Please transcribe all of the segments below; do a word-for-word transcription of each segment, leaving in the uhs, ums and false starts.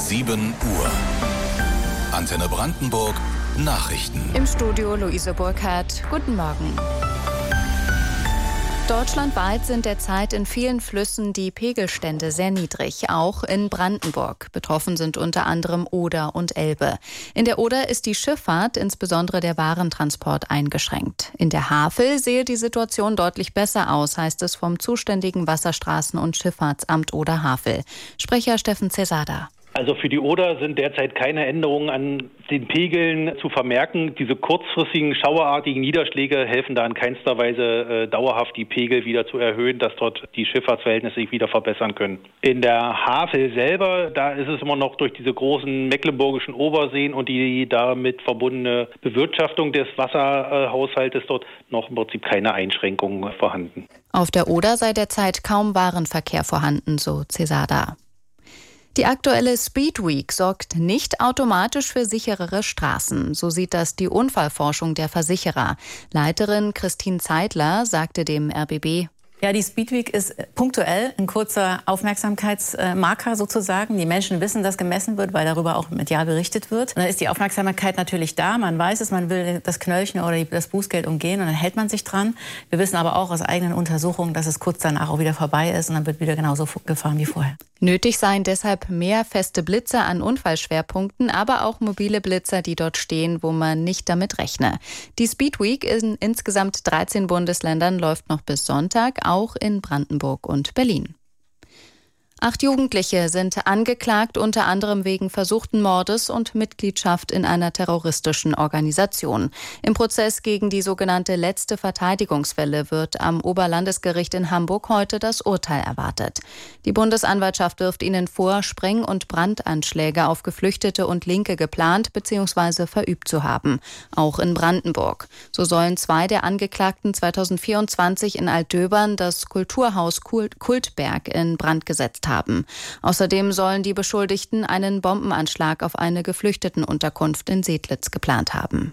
sieben Uhr. Antenne Brandenburg, Nachrichten. Im Studio Luise Burkhardt. Guten Morgen. Deutschlandweit sind derzeit in vielen Flüssen die Pegelstände sehr niedrig, auch in Brandenburg. Betroffen sind unter anderem Oder und Elbe. In der Oder ist die Schifffahrt, insbesondere der Warentransport, eingeschränkt. In der Havel sehe die Situation deutlich besser aus, heißt es vom zuständigen Wasserstraßen- und Schifffahrtsamt Oder-Havel. Sprecher Steffen Cesada. Also für die Oder sind derzeit keine Änderungen an den Pegeln zu vermerken. Diese kurzfristigen, schauerartigen Niederschläge helfen da in keinster Weise äh, dauerhaft die Pegel wieder zu erhöhen, dass dort die Schifffahrtsverhältnisse sich wieder verbessern können. In der Havel selber, da ist es immer noch durch diese großen mecklenburgischen Oberseen und die damit verbundene Bewirtschaftung des Wasserhaushaltes dort noch im Prinzip keine Einschränkungen vorhanden. Auf der Oder sei derzeit kaum Warenverkehr vorhanden, so Cesada. Die aktuelle Speed Week sorgt nicht automatisch für sicherere Straßen. So sieht das die Unfallforschung der Versicherer. Leiterin Christine Zeidler sagte dem R B B: Ja, die Speed Week ist punktuell ein kurzer Aufmerksamkeitsmarker sozusagen. Die Menschen wissen, dass gemessen wird, weil darüber auch medial berichtet wird. Und dann ist die Aufmerksamkeit natürlich da. Man weiß es, man will das Knöllchen oder das Bußgeld umgehen und dann hält man sich dran. Wir wissen aber auch aus eigenen Untersuchungen, dass es kurz danach auch wieder vorbei ist und dann wird wieder genauso gefahren wie vorher. Nötig seien deshalb mehr feste Blitzer an Unfallschwerpunkten, aber auch mobile Blitzer, die dort stehen, wo man nicht damit rechne. Die Speed Week in insgesamt dreizehn Bundesländern läuft noch bis Sonntag, auch in Brandenburg und Berlin. Acht Jugendliche sind angeklagt, unter anderem wegen versuchten Mordes und Mitgliedschaft in einer terroristischen Organisation. Im Prozess gegen die sogenannte letzte Verteidigungswelle wird am Oberlandesgericht in Hamburg heute das Urteil erwartet. Die Bundesanwaltschaft wirft ihnen vor, Spreng- und Brandanschläge auf Geflüchtete und Linke geplant bzw. verübt zu haben, auch in Brandenburg. So sollen zwei der Angeklagten zweitausendvierundzwanzig in Altdöbern das Kulturhaus Kultberg in Brand gesetzt haben. Haben. Außerdem sollen die Beschuldigten einen Bombenanschlag auf eine Geflüchtetenunterkunft in Sedlitz geplant haben.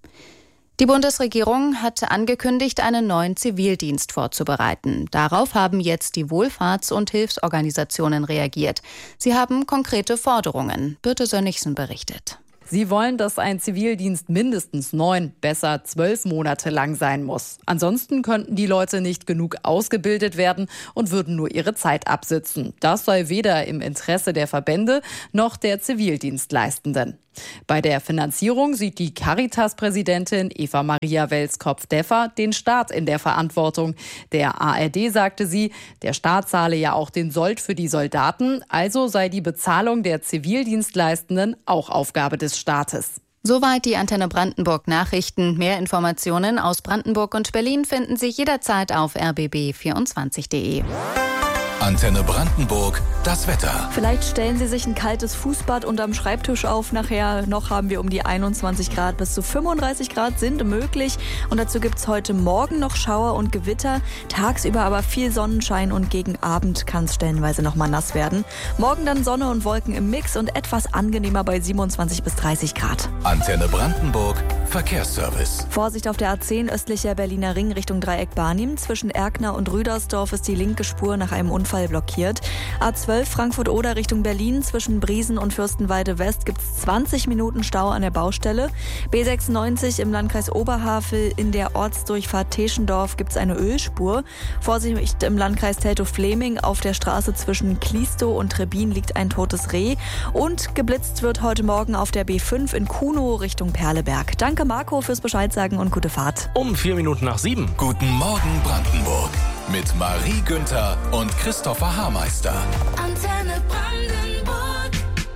Die Bundesregierung hat angekündigt, einen neuen Zivildienst vorzubereiten. Darauf haben jetzt die Wohlfahrts- und Hilfsorganisationen reagiert. Sie haben konkrete Forderungen. Birte Sönnigsen berichtet. Sie wollen, dass ein Zivildienst mindestens neun, besser zwölf Monate lang sein muss. Ansonsten könnten die Leute nicht genug ausgebildet werden und würden nur ihre Zeit absitzen. Das sei weder im Interesse der Verbände noch der Zivildienstleistenden. Bei der Finanzierung sieht die Caritas-Präsidentin Eva-Maria Welskopf-Deffer den Staat in der Verantwortung. Der A R D sagte sie, der Staat zahle ja auch den Sold für die Soldaten, also sei die Bezahlung der Zivildienstleistenden auch Aufgabe des Staates. Soweit die Antenne Brandenburg Nachrichten. Mehr Informationen aus Brandenburg und Berlin finden Sie jederzeit auf r b b vierundzwanzig punkt d e. Antenne Brandenburg, das Wetter. Vielleicht stellen Sie sich ein kaltes Fußbad unterm Schreibtisch auf. Nachher noch haben wir um die einundzwanzig Grad bis zu fünfunddreißig Grad sind möglich. Und dazu gibt es heute Morgen noch Schauer und Gewitter. Tagsüber aber viel Sonnenschein und gegen Abend kann es stellenweise noch mal nass werden. Morgen dann Sonne und Wolken im Mix und etwas angenehmer bei siebenundzwanzig bis dreißig Grad. Antenne Brandenburg, Verkehrsservice. Vorsicht auf der A zehn östlicher Berliner Ring Richtung Dreieck Barnim. Zwischen Erkner und Rüdersdorf ist die linke Spur nach einem Unfall blockiert. A zwölf Frankfurt-Oder Richtung Berlin. Zwischen Briesen und Fürstenwalde West gibt es zwanzig Minuten Stau an der Baustelle. B sechsundneunzig im Landkreis Oberhavel in der Ortsdurchfahrt Teschendorf gibt es eine Ölspur. Vorsicht im Landkreis Teltow-Fleming. Auf der Straße zwischen Kliestow und Trebin liegt ein totes Reh. Und geblitzt wird heute Morgen auf der B fünf in Kunow Richtung Perleberg. Danke Marco fürs Bescheidsagen und gute Fahrt. Um vier Minuten nach sieben. Guten Morgen Brandenburg mit Marie Günther und Christopher Haarmeister. Antenne Brandenburg.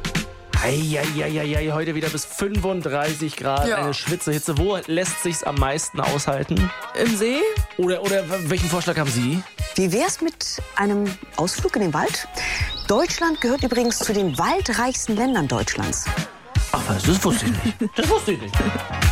Eieieiei, heute wieder bis fünfunddreißig Grad, Ja. eine Schwitzehitze. Wo lässt sich's am meisten aushalten? Im See? Oder, oder welchen Vorschlag haben Sie? Wie wär's mit einem Ausflug in den Wald? Deutschland gehört übrigens zu den waldreichsten Ländern Deutschlands. Ach was, das wusste ich nicht. Das wusste ich nicht.